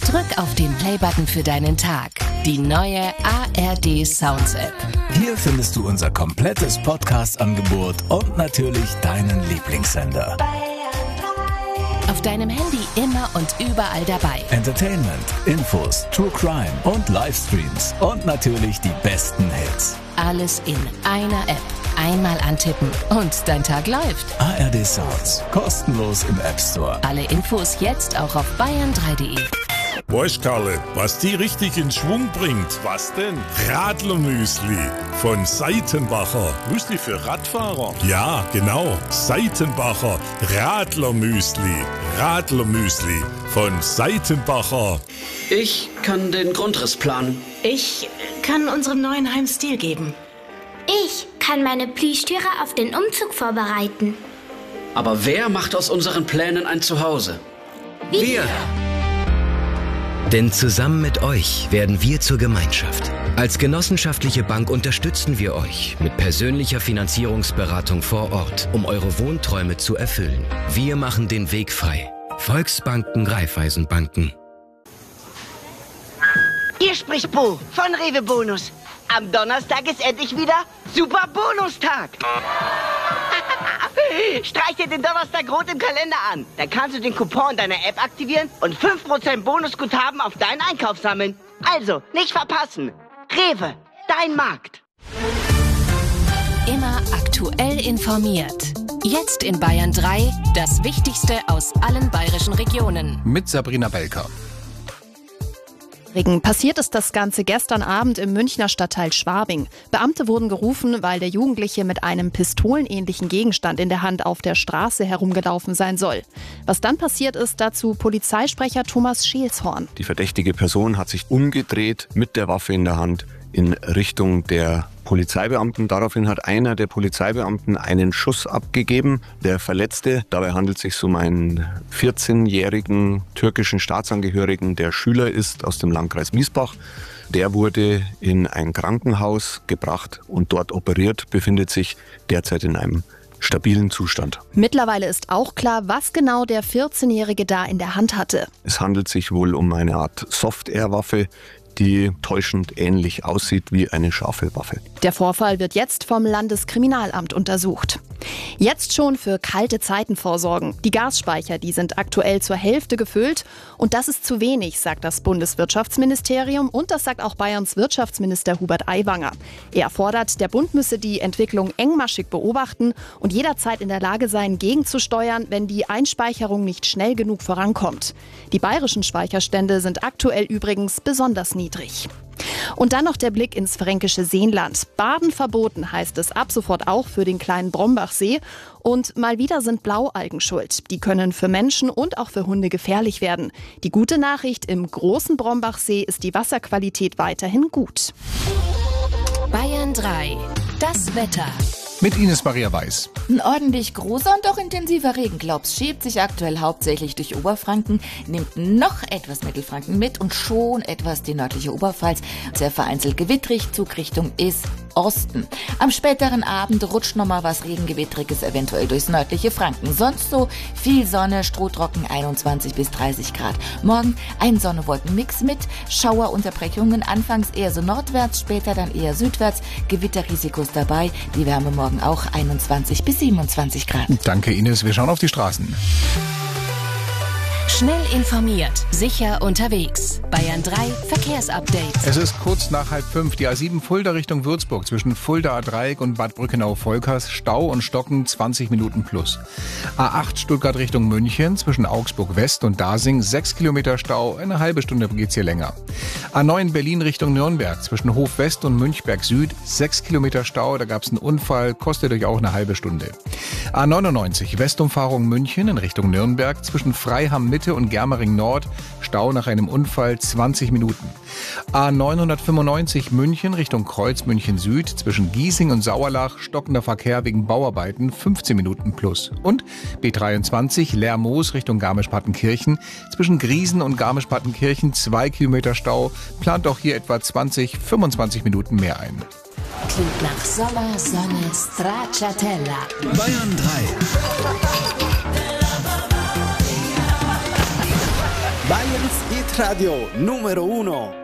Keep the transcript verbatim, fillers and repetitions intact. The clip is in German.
Drück auf den Play-Button für deinen Tag. Die neue A R D Sounds App. Hier findest du unser komplettes Podcast-Angebot und natürlich deinen Lieblingssender. Auf deinem Handy immer und überall dabei. Entertainment, Infos, True Crime und Livestreams und natürlich die besten Hits. Alles in einer App. Einmal antippen und dein Tag läuft. A R D Sounds, kostenlos im App Store. Alle Infos jetzt auch auf bayern drei punkt de. Weißt, Karle, was die richtig in Schwung bringt? Was denn? Radlermüsli von Seitenbacher. Müsli für Radfahrer? Ja, genau. Seitenbacher Radlermüsli. Radlermüsli von Seitenbacher. Ich kann den Grundriss planen. Ich kann unserem neuen Heim Stil geben. Ich kann meine Plüschtüre auf den Umzug vorbereiten. Aber wer macht aus unseren Plänen ein Zuhause? Wir! Denn zusammen mit euch werden wir zur Gemeinschaft. Als genossenschaftliche Bank unterstützen wir euch mit persönlicher Finanzierungsberatung vor Ort, um eure Wohnträume zu erfüllen. Wir machen den Weg frei. Volksbanken, Raiffeisenbanken. Hier spricht Bo von Rewe Bonus. Am Donnerstag ist endlich wieder Super Bonustag. Streich dir den Donnerstag rot im Kalender an. Dann kannst du den Coupon deiner App aktivieren und fünf Prozent Bonusguthaben auf deinen Einkauf sammeln. Also, nicht verpassen. Rewe, dein Markt. Immer aktuell informiert. Jetzt in Bayern drei, das Wichtigste aus allen bayerischen Regionen. Mit Sabrina Belker. Passiert ist das Ganze gestern Abend im Münchner Stadtteil Schwabing. Beamte wurden gerufen, weil der Jugendliche mit einem pistolenähnlichen Gegenstand in der Hand auf der Straße herumgelaufen sein soll. Was dann passiert ist, dazu Polizeisprecher Thomas Scheelshorn. Die verdächtige Person hat sich umgedreht mit der Waffe in der Hand in Richtung der Polizeibeamten. Daraufhin hat einer der Polizeibeamten einen Schuss abgegeben. Der Verletzte, dabei handelt es sich um einen vierzehnjährigen türkischen Staatsangehörigen, der Schüler ist aus dem Landkreis Miesbach. Der wurde in ein Krankenhaus gebracht und dort operiert, befindet sich derzeit in einem stabilen Zustand. Mittlerweile ist auch klar, was genau der vierzehnjährige da in der Hand hatte. Es handelt sich wohl um eine Art Soft-Air-Waffe, die täuschend ähnlich aussieht wie eine scharfe Waffe. Der Vorfall wird jetzt vom Landeskriminalamt untersucht. Jetzt schon für kalte Zeiten vorsorgen. Die Gasspeicher, die sind aktuell zur Hälfte gefüllt. Und das ist zu wenig, sagt das Bundeswirtschaftsministerium. Und das sagt auch Bayerns Wirtschaftsminister Hubert Aiwanger. Er fordert, der Bund müsse die Entwicklung engmaschig beobachten und jederzeit in der Lage sein, gegenzusteuern, wenn die Einspeicherung nicht schnell genug vorankommt. Die bayerischen Speicherstände sind aktuell übrigens besonders niedrig. Und dann noch der Blick ins fränkische Seenland. Baden verboten heißt es ab sofort auch für den kleinen Brombachsee. Und mal wieder sind Blaualgen schuld. Die können für Menschen und auch für Hunde gefährlich werden. Die gute Nachricht, im großen Brombachsee ist die Wasserqualität weiterhin gut. Bayern drei, das Wetter. Mit Ines Maria Weiß. Ein ordentlich großer und doch intensiver Regenglaubs schiebt sich aktuell hauptsächlich durch Oberfranken, nimmt noch etwas Mittelfranken mit und schon etwas die nördliche Oberpfalz. Sehr vereinzelt gewittrig, Zugrichtung ist Osten. Am späteren Abend rutscht nochmal was Regengewittriges eventuell durchs nördliche Franken. Sonst so viel Sonne, strohtrocken einundzwanzig bis dreißig Grad. Morgen ein Sonne-Wolken-Mix mit Schauerunterbrechungen, anfangs eher so nordwärts, später dann eher südwärts. Gewitterrisikos dabei, die Wärme morgen auch einundzwanzig bis siebenundzwanzig Grad. Danke Ines, wir schauen auf die Straßen. Schnell informiert, sicher unterwegs. Bayern drei Verkehrsupdate. Es ist kurz nach halb fünf. Die A sieben Fulda Richtung Würzburg zwischen Fulda-Dreieck und Bad Brückenau-Volkers. Stau und Stocken zwanzig Minuten plus. A acht Stuttgart Richtung München zwischen Augsburg West und Dasing. sechs Kilometer Stau. Eine halbe Stunde geht's hier länger. A neun Berlin Richtung Nürnberg zwischen Hof West und Münchberg Süd. sechs Kilometer Stau. Da gab's einen Unfall. Kostet euch auch eine halbe Stunde. A neunundneunzig Westumfahrung München in Richtung Nürnberg zwischen Freiham Mitte und Germering Nord. Stau nach einem Unfall zwanzig Minuten. A neunhundertfünfundneunzig München Richtung Kreuz München Süd zwischen Giesing und Sauerlach. Stockender Verkehr wegen Bauarbeiten fünfzehn Minuten plus. Und B dreiundzwanzig Lermoos Richtung Garmisch-Partenkirchen zwischen Griesen und Garmisch-Partenkirchen zwei Kilometer Stau. Plant auch hier etwa zwanzig, fünfundzwanzig Minuten mehr ein. Klingt nach Sommer, Sonne, Stracciatella. Bayern drei. Bayern Science Hit Radio Numero Uno.